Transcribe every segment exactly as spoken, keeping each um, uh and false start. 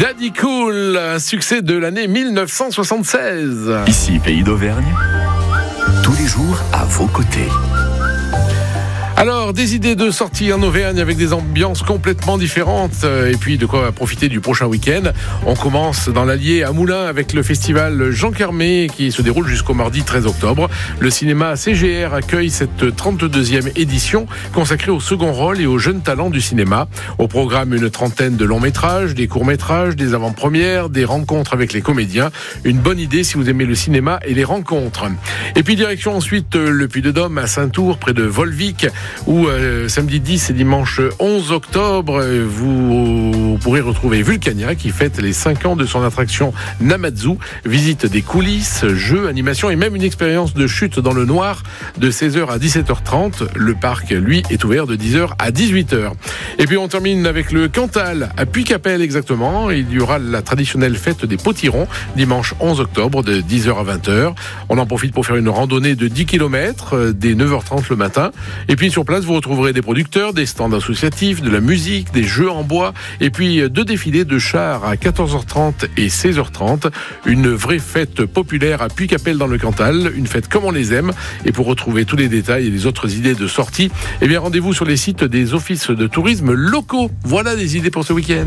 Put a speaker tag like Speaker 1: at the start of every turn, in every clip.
Speaker 1: Daddy Cool, un succès de l'année dix-neuf cent soixante-seize.
Speaker 2: Ici, Pays d'Auvergne, tous les jours à vos côtés.
Speaker 1: Alors, des idées de sortie en Auvergne avec des ambiances complètement différentes et puis de quoi profiter du prochain week-end. On commence dans l'Allier à Moulins avec le festival Jean Carmé qui se déroule jusqu'au mardi treize octobre. Le cinéma C G R accueille cette trente-deuxième édition consacrée au second rôle et aux jeunes talents du cinéma. Au programme, une trentaine de longs métrages, des courts métrages, des avant-premières, des rencontres avec les comédiens. Une bonne idée si vous aimez le cinéma et les rencontres. Et puis direction ensuite le Puy-de-Dôme à Saint-Ours près de Volvic, où euh, samedi dix et dimanche onze octobre, vous pourrez retrouver Vulcania qui fête les cinq ans de son attraction Namatsu. Visite des coulisses, jeux, animations et même une expérience de chute dans le noir de seize heures à dix-sept heures trente. Le parc, lui, est ouvert de dix heures à dix-huit heures. Et puis on termine avec le Cantal à Puy-Capelle exactement. Il y aura la traditionnelle fête des potirons dimanche onze octobre de dix heures à vingt heures. On en profite pour faire une randonnée de dix kilomètres dès neuf heures trente le matin. Et puis sur place, vous retrouverez des producteurs, des stands associatifs, de la musique, des jeux en bois et puis deux défilés de chars à quatorze heures trente et seize heures trente. Une vraie fête populaire à Puy-Capelle dans le Cantal, une fête comme on les aime. Et pour retrouver tous les détails et les autres idées de sortie, eh bien rendez-vous sur les sites des offices de tourisme locaux. Voilà des idées pour ce week-end.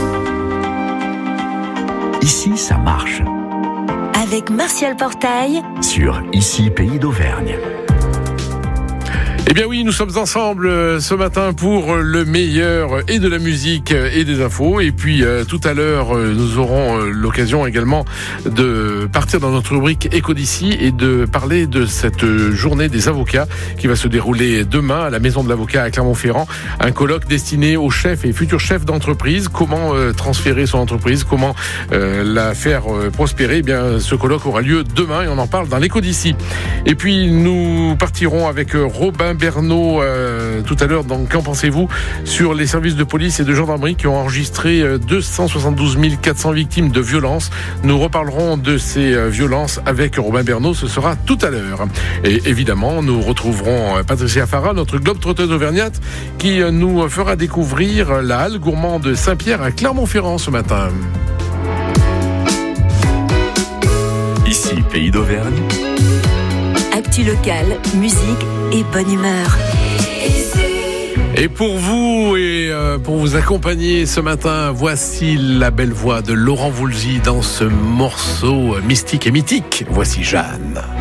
Speaker 2: Ici, ça marche.
Speaker 3: Avec Martial Portail
Speaker 2: Sur Ici, Pays d'Auvergne.
Speaker 1: Eh bien oui, nous sommes ensemble ce matin pour le meilleur et de la musique et des infos. Et puis euh, tout à l'heure, nous aurons l'occasion également de partir dans notre rubrique Écho d'ici et de parler de cette journée des avocats qui va se dérouler demain à la Maison de l'Avocat à Clermont-Ferrand. Un colloque destiné aux chefs et futurs chefs d'entreprise. Comment euh, transférer son entreprise, comment euh, la faire euh, prospérer. Eh bien, ce colloque aura lieu demain et on en parle dans l'Écho d'ici. Et puis nous partirons avec Robin Bernot euh, tout à l'heure dans Qu'en pensez-vous sur les services de police et de gendarmerie qui ont enregistré euh, deux cent soixante-douze mille quatre cents victimes de violences. Nous reparlerons de ces euh, violences avec Robin Bernot, ce sera tout à l'heure. Et évidemment, nous retrouverons euh, Patricia Farah, notre globe-trotteuse auvergnate, qui euh, nous fera découvrir la halle gourmande de Saint-Pierre à Clermont-Ferrand ce matin.
Speaker 2: Ici, Pays d'Auvergne.
Speaker 3: Actu local, musique et bonne humeur.
Speaker 1: Et pour vous et euh, pour vous accompagner ce matin, voici la belle voix de Laurent Voulzy dans ce morceau mystique et mythique. Voici Jeanne.